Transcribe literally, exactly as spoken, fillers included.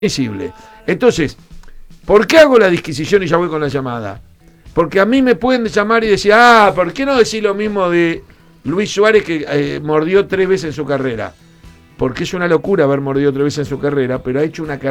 Visible. Entonces, ¿por qué hago la disquisición y ya voy con la llamada? Porque a mí me pueden llamar y decir, ah, ¿por qué no decir lo mismo de Luis Suárez que eh, mordió tres veces en su carrera? Porque es una locura haber mordido tres veces en su carrera, pero ha hecho una carrera